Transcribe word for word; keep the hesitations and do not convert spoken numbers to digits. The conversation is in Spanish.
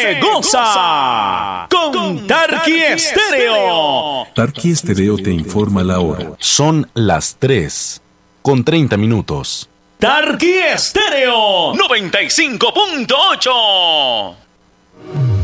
se goza con Tarqui Estéreo. Tarqui Estéreo te informa la hora. Son las tres con treinta minutos. Tarqui Estéreo noventa y cinco punto ocho.